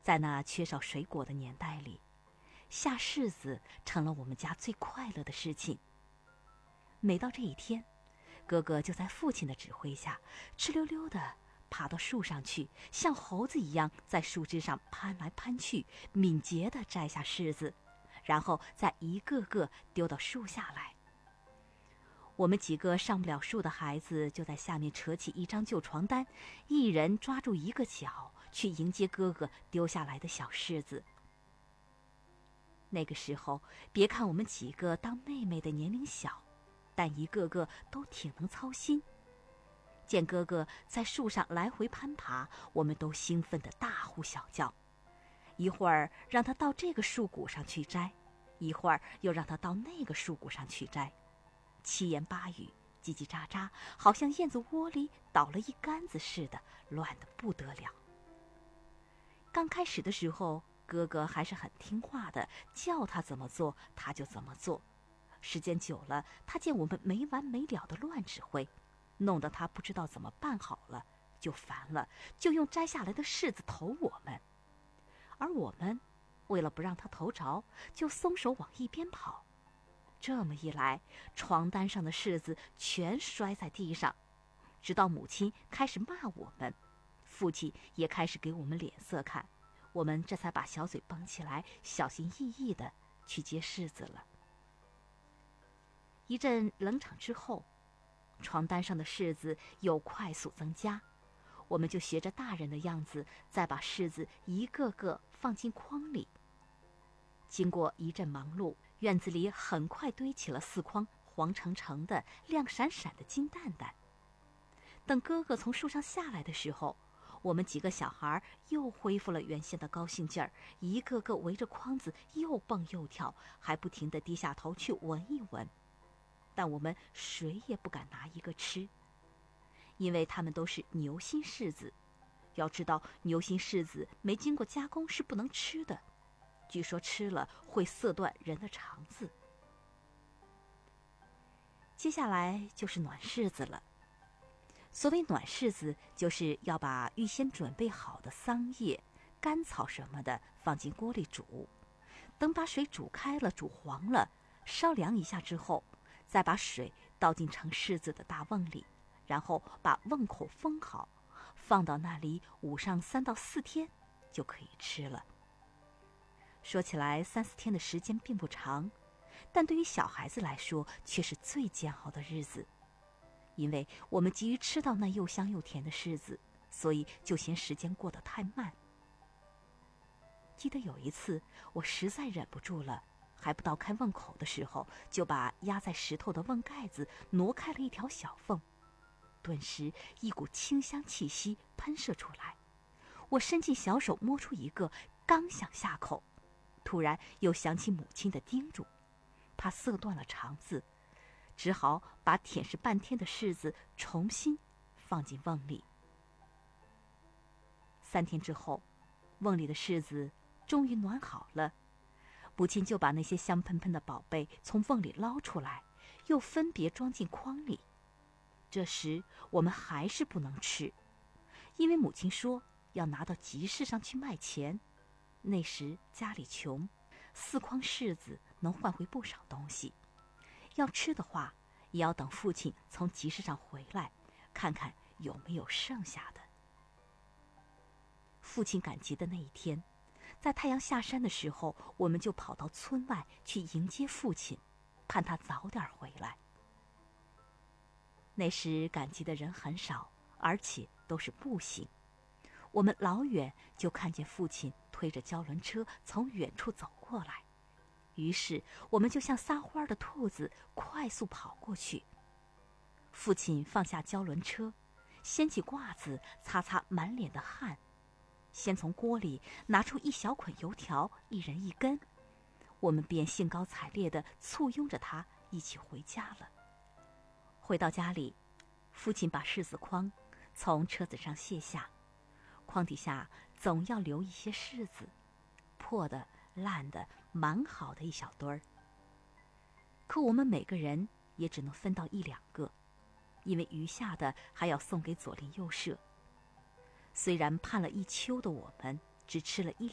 在那缺少水果的年代里，下柿子成了我们家最快乐的事情。每到这一天，哥哥就在父亲的指挥下，哧溜溜地爬到树上去，像猴子一样在树枝上攀来攀去，敏捷地摘下柿子，然后再一个个丢到树下来。我们几个上不了树的孩子就在下面扯起一张旧床单，一人抓住一个角，去迎接哥哥丢下来的小柿子。那个时候，别看我们几个当妹妹的年龄小，但一个个都挺能操心。见哥哥在树上来回攀爬，我们都兴奋得大呼小叫。一会儿让他到这个树骨上去摘，一会儿又让他到那个树骨上去摘，七言八语，叽叽喳喳，好像燕子窝里倒了一竿子似的，乱得不得了。刚开始的时候，哥哥还是很听话的，叫他怎么做他就怎么做。时间久了，他见我们没完没了的乱指挥，弄得他不知道怎么办好了，就烦了，就用摘下来的柿子投我们。而我们为了不让他投着，就松手往一边跑。这么一来，床单上的柿子全摔在地上，直到母亲开始骂我们，父亲也开始给我们脸色看，我们这才把小嘴绷起来，小心翼翼地去接柿子了。一阵冷场之后，床单上的柿子又快速增加，我们就学着大人的样子，再把柿子一个个放进筐里。经过一阵忙碌，院子里很快堆起了4筐黄澄澄的、亮闪闪的金蛋蛋。等哥哥从树上下来的时候，我们几个小孩又恢复了原先的高兴劲儿，一个个围着筐子又蹦又跳，还不停地低下头去闻一闻。但我们谁也不敢拿一个吃，因为它们都是牛心柿子。要知道，牛心柿子没经过加工是不能吃的，据说吃了会涩断人的肠子。接下来就是暖柿子了。所谓暖柿子，就是要把预先准备好的桑叶、甘草什么的放进锅里煮，等把水煮开了、煮黄了，稍凉一下之后，再把水倒进盛柿子的大瓮里，然后把瓮口封好，放到那里捂上3到4天，就可以吃了。说起来3、4天的时间并不长，但对于小孩子来说却是最煎熬的日子。因为我们急于吃到那又香又甜的柿子，所以就嫌时间过得太慢。记得有一次，我实在忍不住了，还不到开瓮口的时候，就把压在石头的瓮盖子挪开了一条小缝，顿时一股清香气息喷射出来。我伸进小手摸出一个，刚想下口，突然又想起母亲的叮嘱，怕涩断了肠子，只好把舔舐半天的柿子重新放进瓮里。3天之后，瓮里的柿子终于暖好了，母亲就把那些香喷喷的宝贝从瓮里捞出来，又分别装进筐里。这时我们还是不能吃，因为母亲说要拿到集市上去卖钱。那时家里穷，4筐柿子能换回不少东西。要吃的话，也要等父亲从集市上回来，看看有没有剩下的。父亲赶集的那一天，在太阳下山的时候，我们就跑到村外去迎接父亲，盼他早点回来。那时赶集的人很少，而且都是步行。我们老远就看见父亲推着胶轮车从远处走过来，于是我们就像撒欢的兔子快速跑过去。父亲放下胶轮车，掀起褂子擦擦满脸的汗，先从锅里拿出一小捆油条，一人一根。我们便兴高采烈地簇拥着他一起回家了。回到家里，父亲把柿子筐从车子上卸下，筐底下总要留一些柿子，破的、烂的、蛮好的一小堆儿。可我们每个人也只能分到1、2个，因为余下的还要送给左邻右舍。虽然盼了一秋的我们，只吃了1、